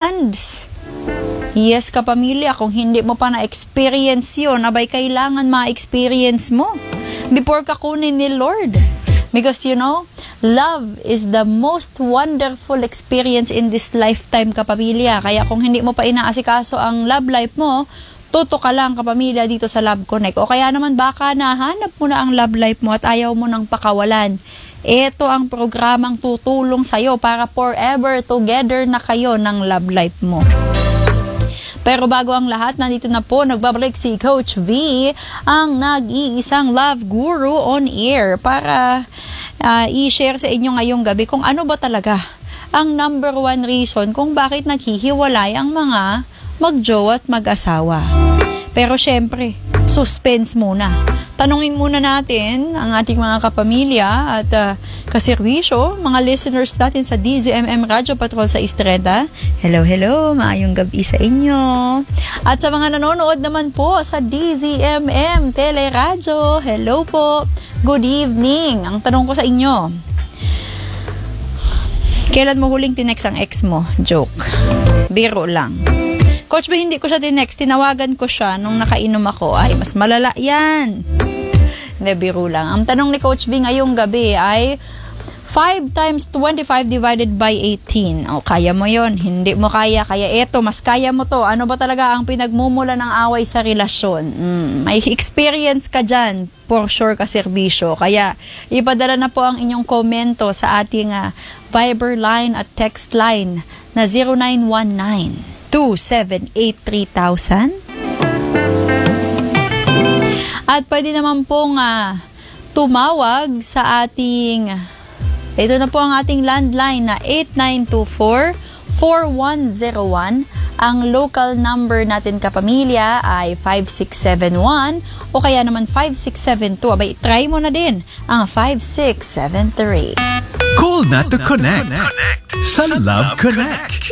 months. Yes, kapamilya, kung hindi mo pa na-experience yun, abay kailangan ma-experience mo before ka kunin ni Lord. Because love is the most wonderful experience in this lifetime, kapamilya. Kaya kung hindi mo pa inaasikaso ang love life mo, tuto ka lang, kapamilya, dito sa Love Connect. O kaya naman baka nahanap mo na ang love life mo at ayaw mo nang pakawalan. Ito ang programang tutulong sa'yo para forever together na kayo ng love life mo. Pero bago ang lahat, nandito na po, nagbabalik si Coach V, ang nag-iisang love guru on air para i-share sa inyo ngayong gabi kung ano ba talaga ang number one reason kung bakit naghihiwalay ang mga magjowa at mag-asawa. Pero syempre, suspense muna. Tanungin muna natin ang ating mga kapamilya at kaservisyo, mga listeners natin sa DZMM Radio Patrol sa Istreta. Hello, maayong gabi sa inyo. At sa mga nanonood naman po sa DZMM Teleradyo, hello po, good evening. Ang tanong ko sa inyo, kailan mo huling tinext ang ex mo? Joke. Biro lang. Coach ba, hindi ko siya tinext, tinawagan ko siya nung nakainom ako. Ay, mas malala yan. Hindi, biro lang. Ang tanong ni Coach B ngayong gabi ay 5 times 25 divided by 18. O, kaya mo yon? Hindi mo kaya. Kaya eto, mas kaya mo to. Ano ba talaga ang pinagmumula ng away sa relasyon? May experience ka dyan. For sure ka serbisyo. Kaya, ipadala na po ang inyong komento sa ating Viber line at text line na 0919-2783,000. At pwede naman pong tumawag sa ating, ito na po ang ating landline na 8924-4101. Ang local number natin, kapamilya, ay 5671 o kaya naman 5672. Abay, try mo na din ang 5673. Call na to connect sa Love Connect.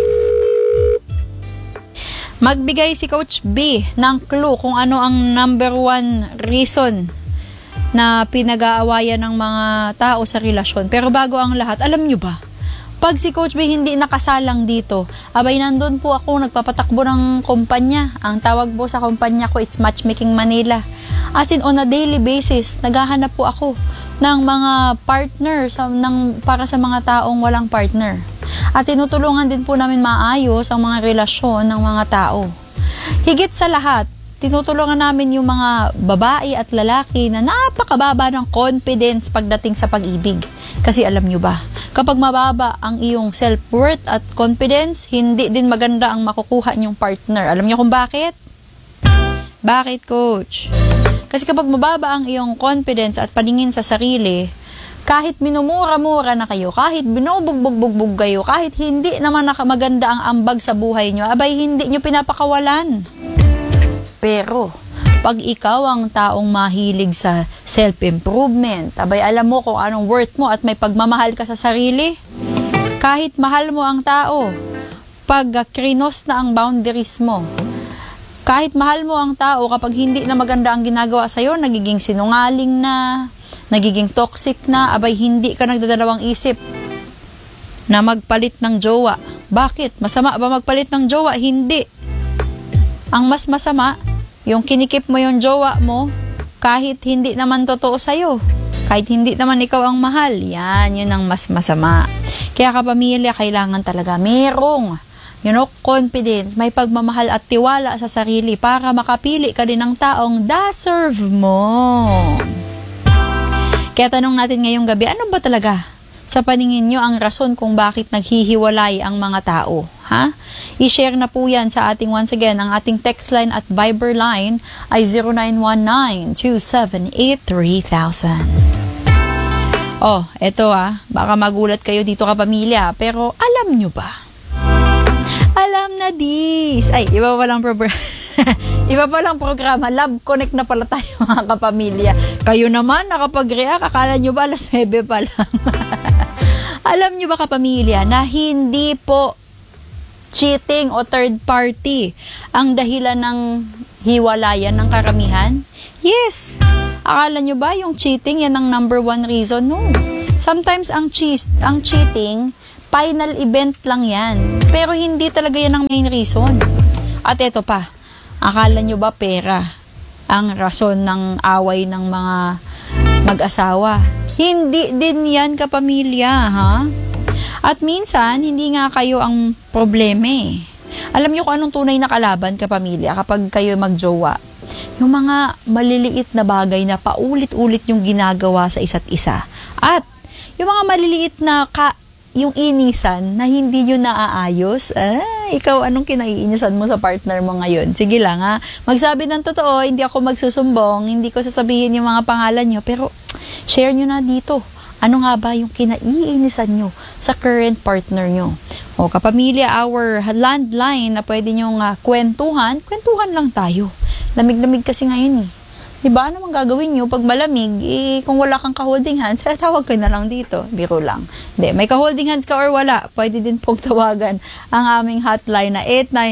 Magbigay si Coach B ng clue kung ano ang number one reason na pinag-aawayan ng mga tao sa relasyon. Pero bago ang lahat, alam nyo ba? Pag si Coach B hindi nakasalang dito, abay nandun po ako, nagpapatakbo ng kumpanya. Ang tawag po sa kumpanya ko, it's Matchmaking Manila. As in, on a daily basis, naghahanap po ako ng mga partners para sa mga taong walang partner. At tinutulungan din po namin maayos ang mga relasyon ng mga tao. Higit sa lahat, tinutulungan namin yung mga babae at lalaki na napakababa ng confidence pagdating sa pag-ibig. Kasi alam nyo ba, kapag mababa ang iyong self-worth at confidence, hindi din maganda ang makukuha niyong partner. Alam nyo kung bakit? Bakit, Coach? Kasi kapag mababa ang iyong confidence at paningin sa sarili, kahit minumura-mura na kayo, kahit binubugbog-bugbog kayo, kahit hindi naman maganda ang ambag sa buhay nyo, abay hindi nyo pinapakawalan. Pero, pag ikaw ang taong mahilig sa self-improvement, abay alam mo kung anong worth mo at may pagmamahal ka sa sarili, kahit mahal mo ang tao, pag krinos na ang boundaries mo, kahit mahal mo ang tao, kapag hindi na maganda ang ginagawa sa'yo, nagiging sinungaling na, nagiging toxic na, abay hindi ka nagdadalawang isip na magpalit ng jowa. Bakit? Masama ba magpalit ng jowa? Hindi. Ang mas masama, yung kinikip mo yung jowa mo, kahit hindi naman totoo sa'yo, kahit hindi naman ikaw ang mahal, yun ang mas masama. Kaya kapamilya, kailangan talaga merong confidence, may pagmamahal at tiwala sa sarili para makapili ka din ng taong deserve mo. Kaya tanong natin ngayong gabi, ano ba talaga sa paningin nyo ang rason kung bakit naghihiwalay ang mga tao? Ha? I-share na po yan sa ating, once again, ang ating text line at Viber line ay 0919-2783,000. Oh, eto baka magulat kayo dito kapamilya, pero alam nyo ba? Alam na this! Ay, iba pa lang programa. Love Connect na pala tayo, mga kapamilya. Kayo naman, nakapag-react, akala nyo ba alas 9 pa lang? Alam nyo ba, kapamilya, na hindi po cheating o third party ang dahilan ng hiwalayan ng karamihan? Yes! Akala nyo ba yung cheating, yan ang number one reason? No. Sometimes ang cheating, final event lang yan. Pero hindi talaga yan ang main reason. At eto pa, akala nyo ba pera ang rason ng away ng mga mag-asawa? Hindi din yan, kapamilya, ha? At minsan, hindi nga kayo ang problema eh. Alam nyo kung anong tunay na kalaban, kapamilya, kapag kayo magjowa? Yung mga maliliit na bagay na paulit-ulit yung ginagawa sa isa't isa. At yung mga maliliit na yung inisan na hindi nyo naaayos, ikaw anong kinaiinisan mo sa partner mo ngayon? Sige lang ha, magsabi ng totoo, hindi ako magsusumbong, hindi ko sasabihin yung mga pangalan nyo, pero share nyo na dito. Ano nga ba yung kinaiinisan nyo sa current partner nyo? O kapamilya, our landline na pwede nyong kwentuhan lang tayo. Lamig-lamig kasi ngayon eh. Diba? Ano mang gagawin nyo pag malamig? Kung wala kang ka-holding hands, tawag ka na lang dito. Biro lang. Hindi, may ka-holding hands ka or wala, pwede din pong tawagan ang aming hotline na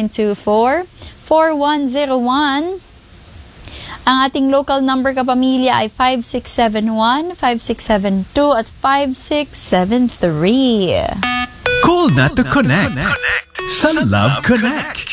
8924-4101. Ang ating local number, kapamilya, ay 5671, 5672 at 5673. Call na to connect. Sa Love Connect.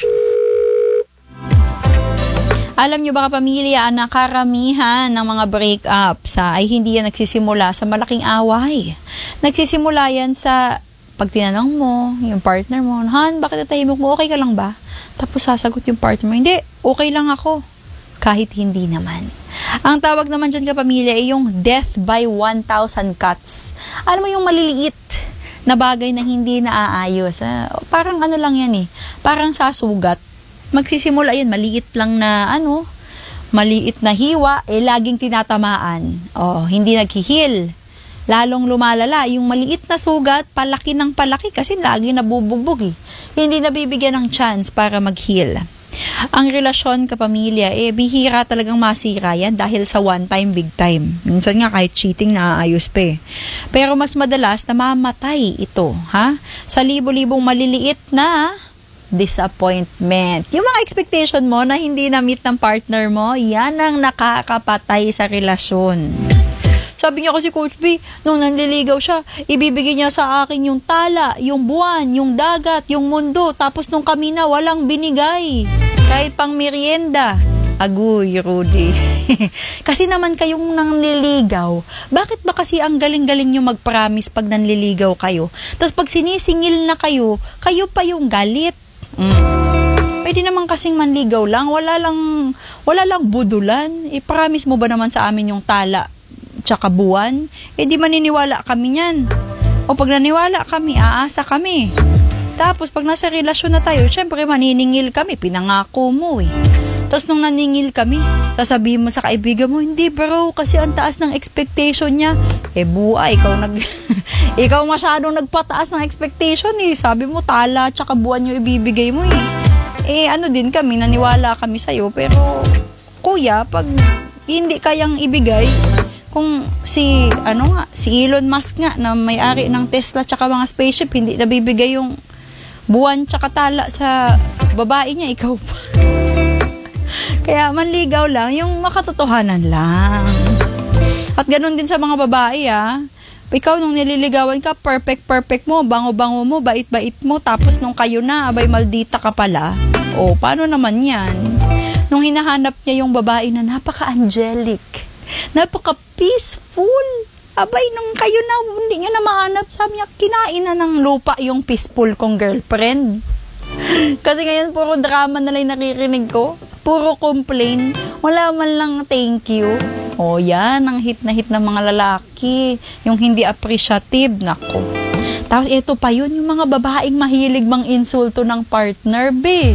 Alam nyo ba, kapamilya, na karamihan ng mga breakups ay hindi yan nagsisimula sa malaking away. Nagsisimula yan sa pag tinanong mo, yung partner mo, Han, bakit natahimok mo? Okay ka lang ba? Tapos sasagot yung partner mo, hindi, okay lang ako. Kahit hindi naman. Ang tawag naman dyan, kapamilya, ay yung death by 1,000 cuts. Alam mo yung maliliit na bagay na hindi naaayos. Parang ano lang yan eh. Parang sa sugat. Magsisimula yan, maliit lang na maliit na hiwa, laging tinatamaan. Hindi naghihil. Lalong lumalala. Yung maliit na sugat, palaki ng palaki kasi lagi nabubugbog eh. Hindi nabibigyan ng chance para mag-heal. Ang relasyon, kapamilya, bihira talagang masira yan dahil sa one time, big time. Minsan nga kahit cheating naaayos pa eh. Pero mas madalas namamatay ito, ha? Sa libo-libong maliliit na disappointment. Yung mga expectation mo na hindi na-meet ng partner mo, yan ang nakakapatay sa relasyon. Sabi niya kasi, Coach B, nung nanliligaw siya, ibibigay niya sa akin yung tala, yung buwan, yung dagat, yung mundo, tapos nung kami na, walang binigay. Kahit pang merienda. Agoy, Rudy. Kasi naman kayong nanliligaw, bakit ba kasi ang galing-galing nyo mag-promise pag nanliligaw kayo? Tapos pag sinisingil na kayo pa yung galit. Pwede naman kasing manligaw lang, wala lang budulan. I-promise mo ba naman sa amin yung tala tsaka buwan? Di maniniwala kami niyan. O pag naniwala kami, aasa kami. Tapos pag nasa relasyon na tayo, syempre maniningil kami, pinangako mo eh. Tapos nung naningil kami, sasabihin mo sa kaibigan mo, hindi bro, kasi ang taas ng expectation niya. Buwa, ikaw masyadong nagpataas ng expectation eh. Sabi mo, tala tsaka buwan yung ibibigay mo eh. Ano din kami, naniwala kami sa'yo. Pero, kuya, pag hindi kayang ibigay, kung si Elon Musk nga, na may-ari ng Tesla tsaka mga spaceship, hindi nabibigay yung buwan tsaka tala sa babae niya, ikaw pa. Kaya manligaw lang, yung makatotohanan lang. At ganun din sa mga babae Ikaw nung nililigawan ka, perfect mo, bango-bango mo, bait-bait mo, tapos nung kayo na, abay maldita ka pala. Paano naman yan? Nung hinahanap niya yung babae na napaka-angelic, napaka-peaceful, abay nung kayo na, hindi niya na mahanap, sabi niya, kinain na ng lupa yung peaceful kong girlfriend. Kasi ngayon, puro drama na lang naririnig ko. Puro complain. Wala man lang thank you. Yan, ang hit na hit ng mga lalaki. Yung hindi appreciative. Nako. Tapos ito pa yun, yung mga babaeng mahilig mang insulto ng partner,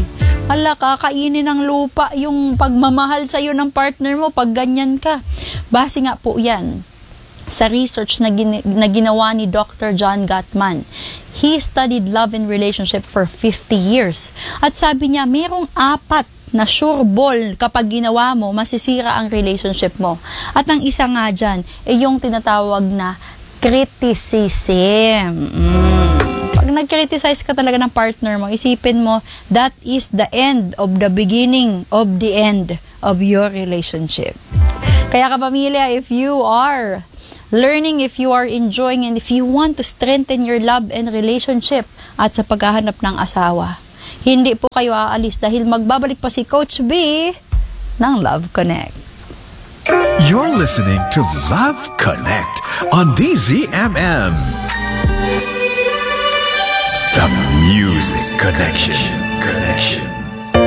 kakainin ng lupa yung pagmamahal sa'yo ng partner mo pag ganyan ka. Base nga po yan sa research na ginawa ni Dr. John Gottman. He studied love and relationship for 50 years. At sabi niya, merong 4 na sure ball kapag ginawa mo, masisira ang relationship mo. At ang isa nga dyan, yung tinatawag na criticism. Pag nag-criticize ka talaga ng partner mo, isipin mo, that is the end of the beginning of the end of your relationship. Kaya kapamilya, if you are learning if you are enjoying and if you want to strengthen your love and relationship at sa paghahanap ng asawa. Hindi po kayo aalis dahil magbabalik pa si Coach B ng Love Connect. You're listening to Love Connect on DZMM. The Music Connection.